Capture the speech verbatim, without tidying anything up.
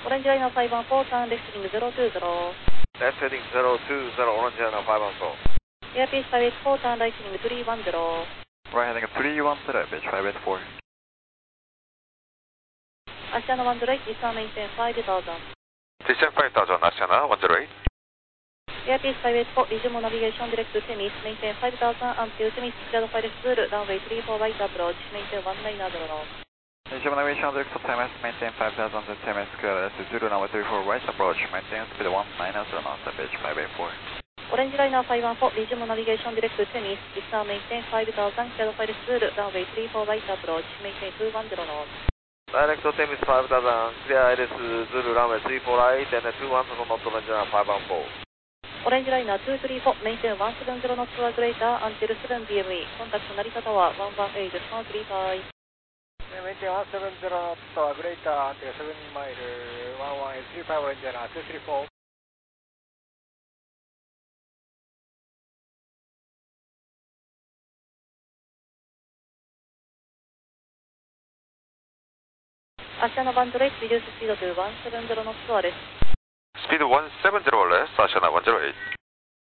オレンジライナーファイブワンフォー、ターンレフティングゼロツーゼロ。 Left heading zero two zero, Orange Liner five one four. エアピースファイブエイトフォー、ターンライティングスリーワンゼロ。 Right heading three one zero, pitch five eight four. アシアナワンゼロエイト、ディスターメインテンファイブタウザン。 Descend five thousand, Asiana one zero eight. エアピースファイブエイトフォー、リジュモナビゲーションディレクトテミス、メインテンファイブタウザン、アンティウテミス、クラドファイルスツール、ランウェイスリーフォーライトアプローチ、メインテンワンナイナーゼロノー。 Visual navigation direct to T M S, maintain five thousand to T M S, clear S zero number three four right approach, maintain speed one nine zero knots, pitch five eight four. オレンジライナーファイブワンフォー、リジュモナビゲーションディレクトテミス、ディスターメインテンファイブタウザン、クラドファイルスツール、ランウェイスリーフォーライトアプローチ、メインテンツーワンゼロノー。 Direct to Temis five thousand, clear I L S Zulu runway three four right and two one zero knot, Orange Liner five one four. オレンジライナーツースリーフォー、メインテンワンセブンゼロノットはグレーター、アンテルセブン ディーエムイー、コンタクト成田タワーワンワンエイトさんスリーファイブ。 Maintain one seven zero knot, greater until seven mile, one one eight three five, Orange Liner two three four. アシアナワンゼロエイト、リデューススピードとワンセブンゼロノットはです。 Speed one seven zero less, Asiana one zero eight.